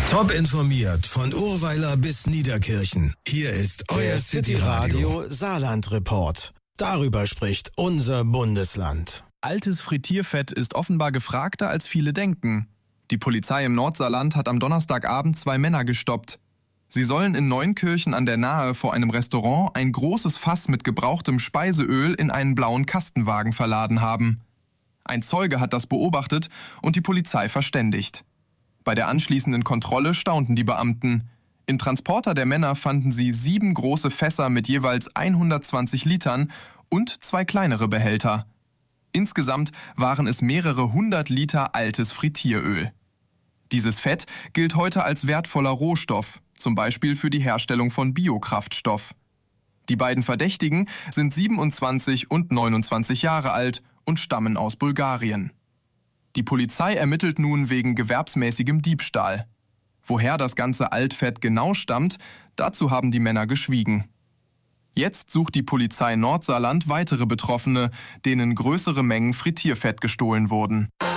Top informiert von Urweiler bis Niederkirchen. Hier ist euer City Radio Saarland Report. Darüber spricht unser Bundesland. Altes Frittierfett ist offenbar gefragter, als viele denken. Die Polizei im Nordsaarland hat am Donnerstagabend 2 Männer gestoppt. Sie sollen in Neunkirchen an der Nahe vor einem Restaurant ein großes Fass mit gebrauchtem Speiseöl in einen blauen Kastenwagen verladen haben. Ein Zeuge hat das beobachtet und die Polizei verständigt. Bei der anschließenden Kontrolle staunten die Beamten. Im Transporter der Männer fanden sie 7 große Fässer mit jeweils 120 Litern und 2 kleinere Behälter. Insgesamt waren es mehrere 100 Liter altes Frittieröl. Dieses Fett gilt heute als wertvoller Rohstoff, zum Beispiel für die Herstellung von Biokraftstoff. Die beiden Verdächtigen sind 27 und 29 Jahre alt und stammen aus Bulgarien. Die Polizei ermittelt nun wegen gewerbsmäßigem Diebstahl. Woher das ganze Altfett genau stammt, dazu haben die Männer geschwiegen. Jetzt sucht die Polizei Nordsaarland weitere Betroffene, denen größere Mengen Frittierfett gestohlen wurden.